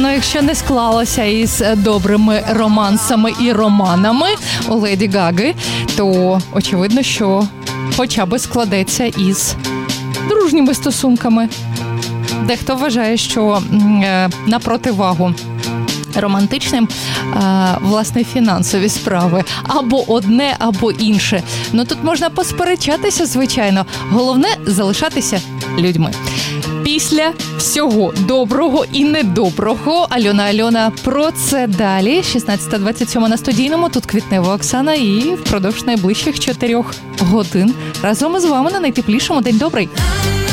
Ну, якщо не склалося із добрими романсами і романами у Леді Гаги, то очевидно, що хоча б складеться із дружніми стосунками. Дехто вважає, що на противагу романтичним, власне, фінансові справи. Або одне, або інше. Ну, тут можна посперечатися, звичайно. Головне – залишатися людьми. Після всього доброго і недоброго Альона про це далі. 16:27 на Студійному. Тут Квітнева Оксана і впродовж найближчих 4 годин разом із вами на найтеплішому. День добрий!